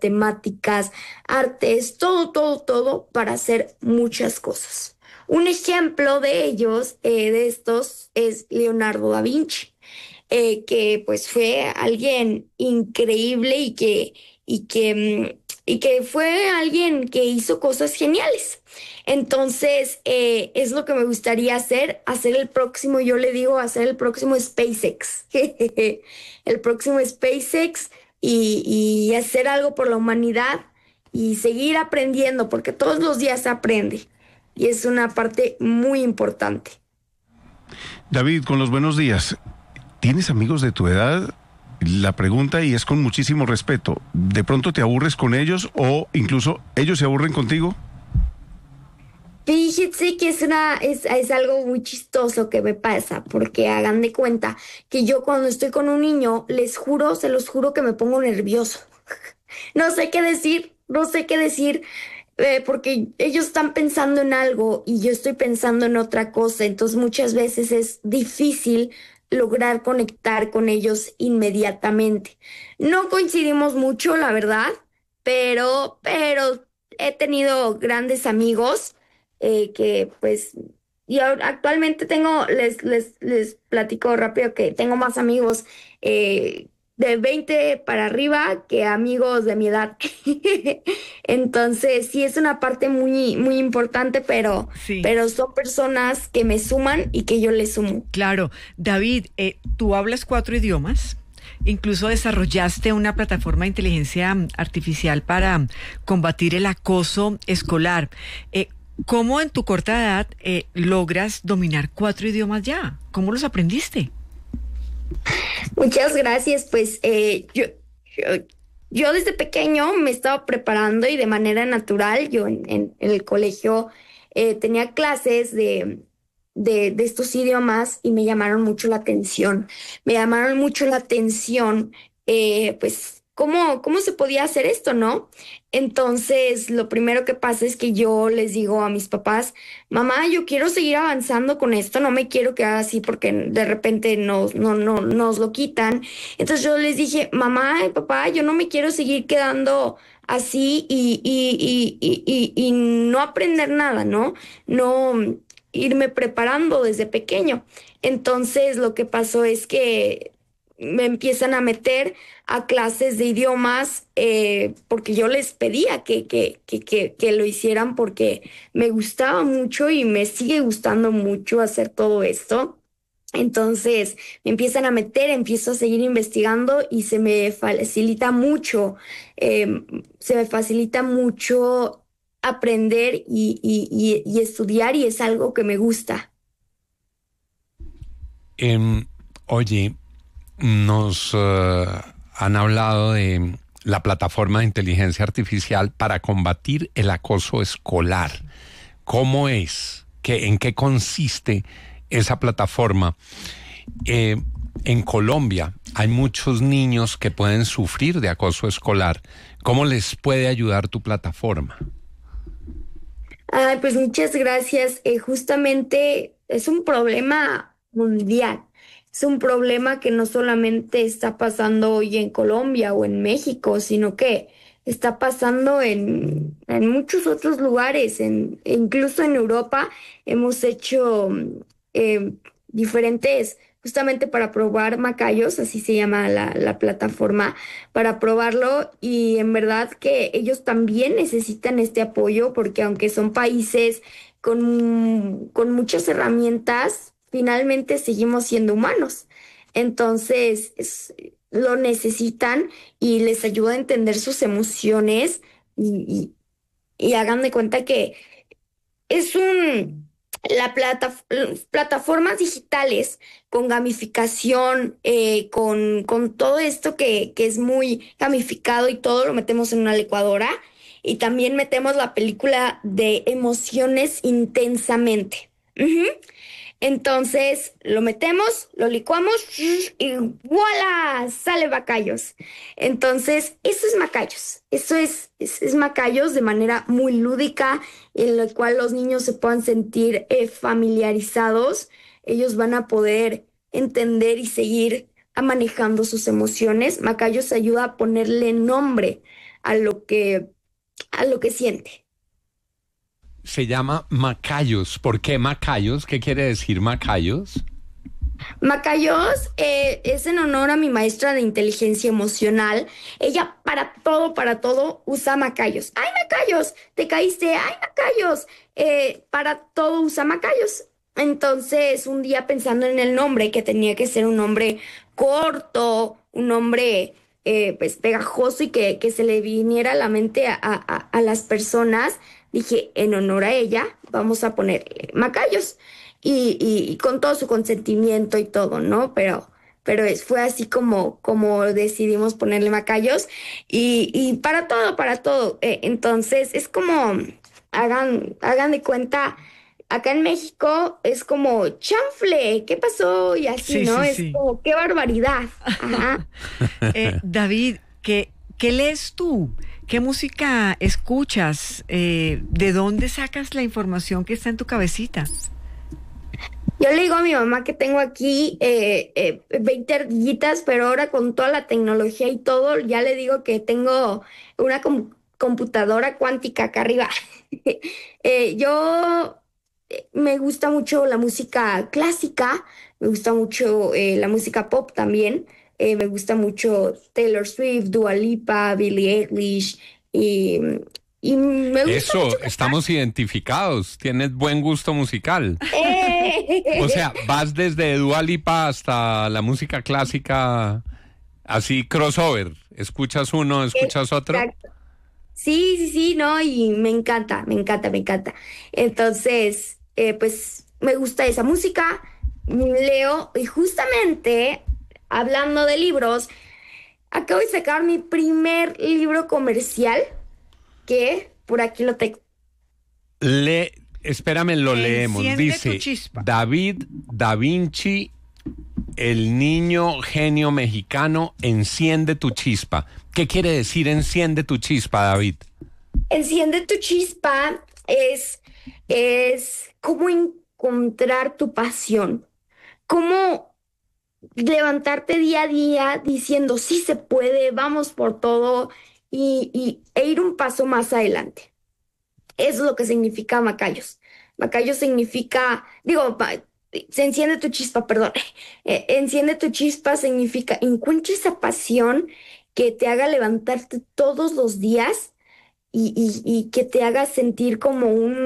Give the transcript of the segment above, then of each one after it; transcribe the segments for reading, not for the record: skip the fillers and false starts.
matemáticas, artes, todo para hacer muchas cosas. Un ejemplo de ellos, de estos, es Leonardo da Vinci, que pues fue alguien increíble y que fue alguien que hizo cosas geniales. Entonces, es lo que me gustaría hacer el próximo, yo le digo, hacer el próximo SpaceX, el próximo SpaceX y hacer algo por la humanidad y seguir aprendiendo, porque todos los días se aprende y es una parte muy importante. David, con los buenos días. ¿Tienes amigos de tu edad? La pregunta, y es con muchísimo respeto, ¿de pronto te aburres con ellos o incluso ellos se aburren contigo? Fíjense que es algo muy chistoso que me pasa, porque hagan de cuenta que yo cuando estoy con un niño, se los juro que me pongo nervioso. No sé qué decir, no sé qué decir, porque ellos están pensando en algo y yo estoy pensando en otra cosa, entonces muchas veces es difícil lograr conectar con ellos inmediatamente. No coincidimos mucho, la verdad, pero he tenido grandes amigos que pues, actualmente les platico rápido que tengo más amigos de 20 para arriba que amigos de mi edad. Entonces, sí es una parte muy, muy importante, Sí, pero son personas que me suman y que yo les sumo. claro. David, tú hablas 4 idiomas. Incluso desarrollaste una plataforma de inteligencia artificial para combatir el acoso escolar. ¿Cómo en tu corta edad logras dominar 4 idiomas ya? ¿Cómo los aprendiste? Muchas gracias. Pues yo, yo desde pequeño me estaba preparando y de manera natural, yo en el colegio tenía clases de estos idiomas y me llamaron mucho la atención. Me llamaron mucho la atención, pues, cómo se podía hacer esto, ¿no? Entonces, lo primero que pasa es que yo les digo a mis papás, mamá, yo quiero seguir avanzando con esto, no me quiero quedar así porque de repente nos lo quitan. Entonces yo les dije, mamá y papá, yo no me quiero seguir quedando así y no aprender nada, ¿no? No irme preparando desde pequeño. Entonces lo que pasó es que me empiezan a meter a clases de idiomas porque yo les pedía que lo hicieran porque me gustaba mucho y me sigue gustando mucho hacer todo esto. Entonces me empiezan a meter, empiezo a seguir investigando y eh, se me facilita mucho aprender y estudiar y es algo que me gusta. Em, Oye, nos han hablado de la plataforma de inteligencia artificial para combatir el acoso escolar. ¿Cómo es? ¿En qué consiste esa plataforma? En Colombia hay muchos niños que pueden sufrir de acoso escolar. ¿Cómo les puede ayudar tu plataforma? Ay, pues muchas gracias. Justamente es un problema mundial. Es un problema que no solamente está pasando hoy en Colombia o en México, sino que está pasando en muchos otros lugares, incluso en Europa hemos hecho eh, diferentes, justamente para probar macayos, así se llama la plataforma para probarlo y en verdad que ellos también necesitan este apoyo porque aunque son países con muchas herramientas, finalmente seguimos siendo humanos. Entonces, lo necesitan y les ayuda a entender sus emociones y hagan de cuenta que es plataformas digitales con gamificación, con todo esto que es muy gamificado y todo lo metemos en una licuadora y también metemos la película de emociones intensamente. Ujú. Entonces lo metemos, lo licuamos y ¡voilá! Sale Macayos. Entonces, eso es Macayos. Eso es Macayos de manera muy lúdica, en la cual los niños se puedan sentir familiarizados. Ellos van a poder entender y seguir manejando sus emociones. Macayos ayuda a ponerle nombre a lo que siente. Se llama Macayos. ¿Por qué Macayos? ¿Qué quiere decir Macayos? Macayos es en honor a mi maestra de inteligencia emocional. Ella para todo usa Macayos. ¡Ay, Macayos! ¿Te caíste? ¡Ay, Macayos! Para todo usa Macayos. Entonces, un día pensando en el nombre, que tenía que ser un nombre corto, un nombre pues pegajoso y que se le viniera a la mente a las personas, dije, en honor a ella, vamos a ponerle Macayos. Y con todo su consentimiento y todo, ¿no? Pero fue así como decidimos ponerle Macayos y para todo. Entonces es como, hagan de cuenta, acá en México es como chanfle, ¿qué pasó? Y así, Sí, ¿no? sí, Es sí. como, qué barbaridad. Ajá. David, ¿qué lees tú? ¿Qué música escuchas? ¿De dónde sacas la información que está en tu cabecita? Yo le digo a mi mamá que tengo aquí 20 ardillitas, pero ahora con toda la tecnología y todo, ya le digo que tengo una computadora cuántica acá arriba. Yo me gusta mucho la música clásica, me gusta mucho la música pop también, me gusta mucho Taylor Swift, Dua Lipa, Billie Eilish y, y me gusta Eso, mucho estamos identificados. Tienes buen gusto musical. ¡Eh! O sea, vas desde Dua Lipa hasta la música clásica, así crossover. Escuchas uno, escuchas otro. Exacto. Sí, no, y me encanta. Entonces, pues me gusta esa música, leo, y justamente, hablando de libros, acabo de sacar mi primer libro comercial, que por aquí lo tengo. Espérame, lo leemos. Enciende Dice tu chispa. David Da Vinci, el niño genio mexicano, enciende tu chispa. ¿Qué quiere decir enciende tu chispa, David? Enciende tu chispa es cómo encontrar tu pasión, cómo levantarte día a día diciendo sí se puede, vamos por todo e ir un paso más adelante. Eso es lo que significa Macayos. Macayos significa, se enciende tu chispa, perdón. Enciende tu chispa significa encuentra esa pasión que te haga levantarte todos los días y que te haga sentir como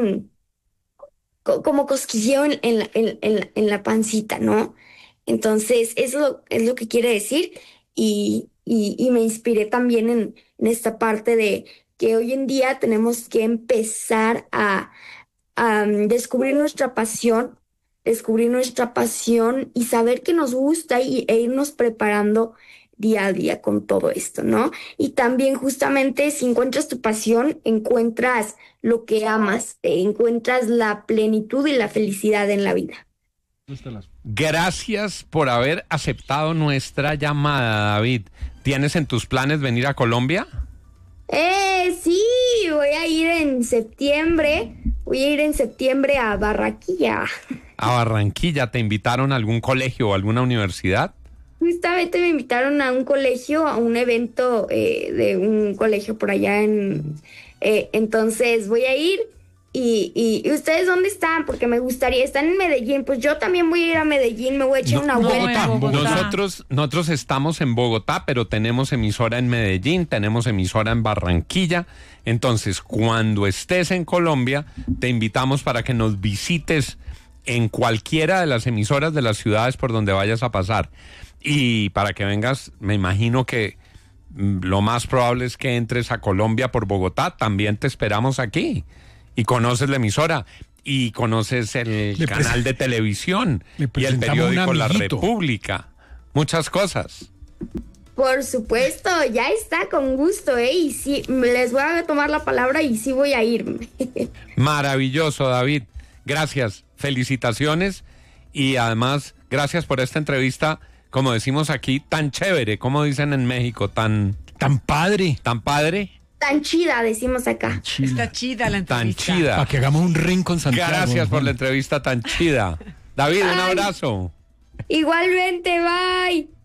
como cosquilleo en la pancita, ¿no? Entonces, eso es lo que quiere decir y me inspiré también en esta parte de que hoy en día tenemos que empezar a descubrir nuestra pasión y saber que nos gusta e irnos preparando día a día con todo esto, ¿no? Y también justamente si encuentras tu pasión, encuentras lo que amas, encuentras la plenitud y la felicidad en la vida. Gracias por haber aceptado nuestra llamada, David. ¿Tienes en tus planes venir a Colombia? Sí, voy a ir en septiembre. Voy a ir en septiembre a Barranquilla. A Barranquilla, ¿te invitaron a algún colegio o alguna universidad? Justamente me invitaron a un colegio, a un evento de un colegio por allá entonces voy a ir y ¿ustedes dónde están? Porque me gustaría, están en Medellín, pues yo también voy a ir a Medellín, me voy a echar una vuelta. en Bogotá. Nosotros estamos en Bogotá, pero tenemos emisora en Medellín, tenemos emisora en Barranquilla. Entonces, cuando estés en Colombia, te invitamos para que nos visites en cualquiera de las emisoras de las ciudades por donde vayas a pasar. Y para que vengas, me imagino que lo más probable es que entres a Colombia por Bogotá. También te esperamos aquí. Y conoces la emisora. Y conoces el canal de televisión. Y el periódico La República. Muchas cosas. Por supuesto, ya está, con gusto, y sí, les voy a tomar la palabra y sí voy a ir. Maravilloso, David. Gracias. Felicitaciones. Y además, gracias por esta entrevista, como decimos aquí, tan chévere, como dicen en México, tan padre. Tan padre. Tan chida, decimos acá. Está chida la Tan entrevista. chida. Para que hagamos un ring con Santiago. Gracias por la entrevista tan chida. David, un abrazo. Igualmente, bye.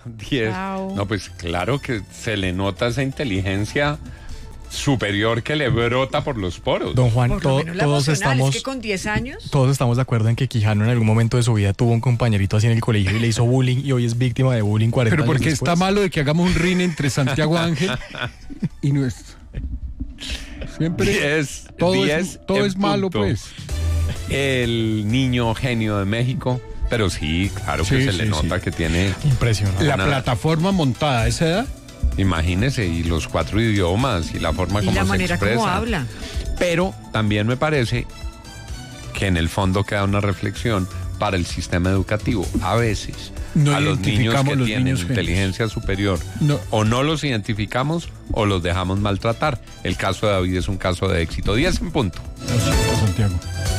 10. Wow. No, pues claro que se le nota esa inteligencia superior que le brota por los poros. Don Juan, Por lo menos la todos emocional, estamos... es que con 10 años... Todos estamos de acuerdo en que Quijano en algún momento de su vida tuvo un compañerito así en el colegio y le hizo bullying y hoy es víctima de bullying 40 Pero años porque después. está malo de que hagamos un ring entre Santiago Ángel y nuestro. Siempre todo es malo, pues. El niño genio de México, pero sí, claro que Sí, se le sí, nota sí. que tiene, Impresionante. La Una- plataforma montada a esa edad. imagínese, y los 4 idiomas y la forma Y como la se manera expresa. como habla. Pero también me parece que en el fondo queda una reflexión para el sistema educativo. A veces No a los niños identificamos que los tienen niños genios. inteligencia superior No. o no los identificamos o los dejamos maltratar. El caso de David es un caso de éxito. 10 en punto. Lo siento, Santiago.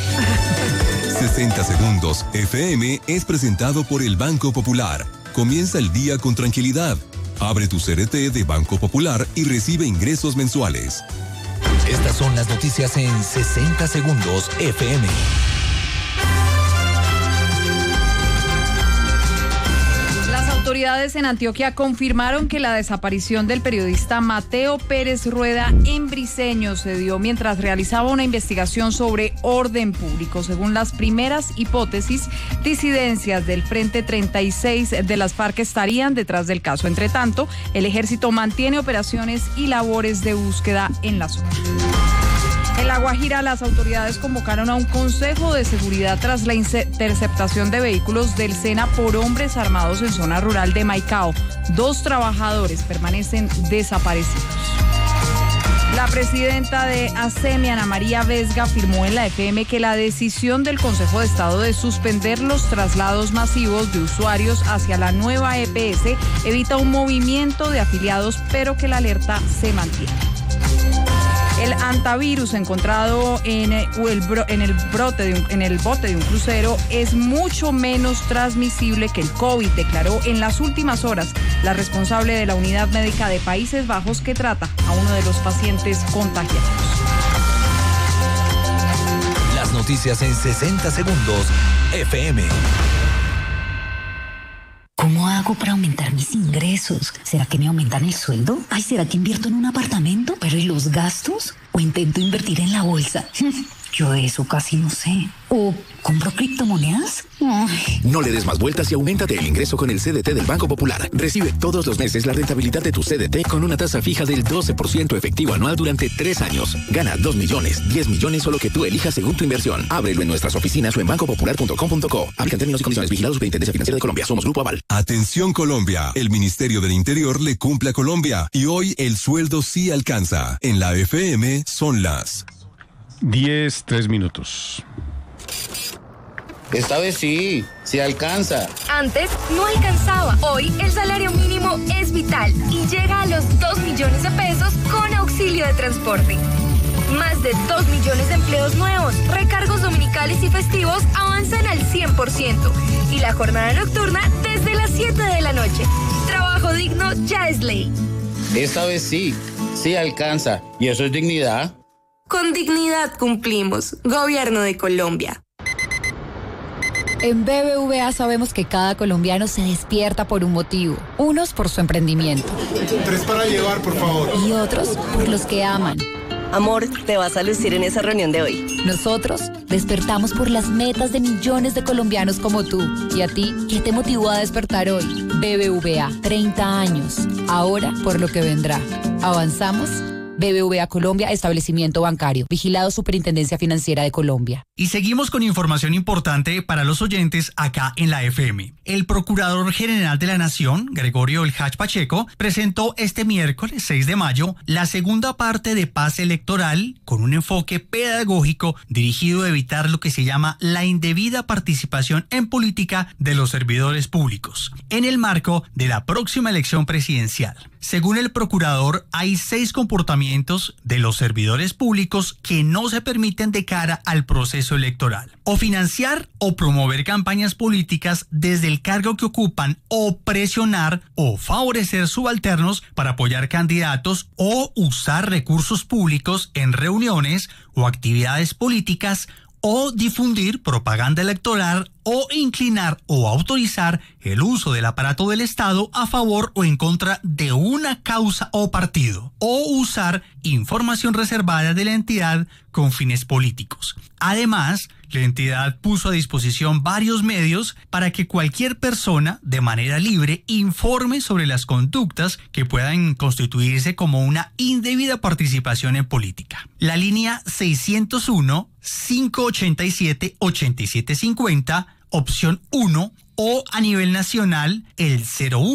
60 Segundos FM es presentado por el Banco Popular. Comienza el día con tranquilidad. Abre tu CRT de Banco Popular y recibe ingresos mensuales. Estas son las noticias en 60 Segundos FM. Las autoridades en Antioquia confirmaron que la desaparición del periodista Mateo Pérez Rueda en Briceño se dio mientras realizaba una investigación sobre orden público. Según las primeras hipótesis, disidencias del Frente 36 de las FARC estarían detrás del caso. Entre tanto, el ejército mantiene operaciones y labores de búsqueda en la zona. En La Guajira, las autoridades convocaron a un consejo de seguridad tras la interceptación de vehículos del SENA por hombres armados en zona rural de Maicao. 2 trabajadores permanecen desaparecidos. La presidenta de ASEMI, Ana María Vesga, afirmó en la FM que la decisión del Consejo de Estado de suspender los traslados masivos de usuarios hacia la nueva EPS evita un movimiento de afiliados, pero que la alerta se mantiene. El antivirus encontrado en el bote de un crucero es mucho menos transmisible que el COVID, declaró en las últimas horas la responsable de la unidad médica de Países Bajos que trata a uno de los pacientes contagiados. Las noticias en 60 Segundos FM. ¿Cómo hago para aumentar mis ingresos? ¿Será que me aumentan el sueldo? Ay, ¿será que invierto en un apartamento? ¿Pero y los gastos? ¿O intento invertir en la bolsa? Yo de eso casi no sé. ¿O compro criptomonedas? Ay. No le des más vueltas y auméntate el ingreso con el CDT del Banco Popular. Recibe todos los meses la rentabilidad de tu CDT con una tasa fija del 12% efectivo anual durante 3 años. Gana 2 millones, 10 millones o lo que tú elijas según tu inversión. Ábrelo en nuestras oficinas o en bancopopular.com.co. Aplican términos y condiciones. Vigilado Superintendencia Financiera de Colombia. Somos Grupo Aval. Atención Colombia, el Ministerio del Interior le cumple a Colombia y hoy el sueldo sí alcanza. En la FM son las 10:03. Esta vez sí alcanza. Antes no alcanzaba. Hoy el salario mínimo es vital y llega a los 2 millones de pesos con auxilio de transporte. Más de 2 millones de empleos nuevos, recargos dominicales y festivos avanzan al 100% y la jornada nocturna desde las 7 de la noche. Trabajo digno ya es ley. Esta vez sí alcanza. ¿Y eso es dignidad? Con dignidad cumplimos. Gobierno de Colombia. En BBVA sabemos que cada colombiano se despierta por un motivo. Unos por su emprendimiento. 3 para llevar, por favor. Y otros por los que aman. Amor, te vas a lucir en esa reunión de hoy. Nosotros despertamos por las metas de millones de colombianos como tú. ¿Y a ti qué te motivó a despertar hoy? BBVA, 30 años. Ahora por lo que vendrá. ¿Avanzamos? BBVA Colombia, establecimiento bancario. Vigilado Superintendencia Financiera de Colombia. Y seguimos con información importante para los oyentes acá en la FM. El Procurador General de la Nación, Gregorio El Hach Pacheco, presentó este miércoles 6 de mayo la segunda parte de Paz Electoral con un enfoque pedagógico dirigido a evitar lo que se llama la indebida participación en política de los servidores públicos, en el marco de la próxima elección presidencial. Según el procurador, hay 6 comportamientos de los servidores públicos que no se permiten de cara al proceso electoral. O financiar o promover campañas políticas desde el cargo que ocupan, o presionar o favorecer subalternos para apoyar candidatos, o usar recursos públicos en reuniones o actividades políticas, o difundir propaganda electoral o inclinar o autorizar el uso del aparato del Estado a favor o en contra de una causa o partido, o usar información reservada de la entidad con fines políticos. Además, la entidad puso a disposición varios medios para que cualquier persona, de manera libre, informe sobre las conductas que puedan constituirse como una indebida participación en política. La línea 601-587-8750, opción 1, o a nivel nacional el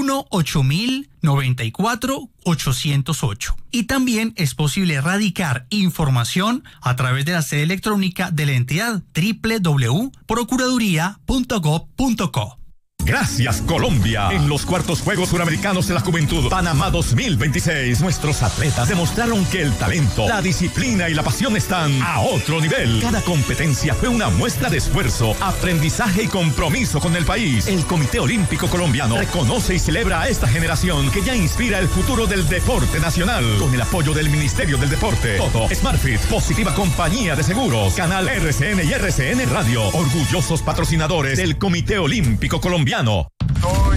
018-094-808. Y también es posible radicar información a través de la sede electrónica de la entidad www.procuraduría.gov.co. Gracias, Colombia. En los cuartos Juegos Suramericanos de la Juventud, Panamá 2026, nuestros atletas demostraron que el talento, la disciplina y la pasión están a otro nivel. Cada competencia fue una muestra de esfuerzo, aprendizaje y compromiso con el país. El Comité Olímpico Colombiano reconoce y celebra a esta generación que ya inspira el futuro del deporte nacional. Con el apoyo del Ministerio del Deporte, Toto, SmartFit, Positiva Compañía de Seguros, Canal RCN y RCN Radio, orgullosos patrocinadores del Comité Olímpico Colombiano.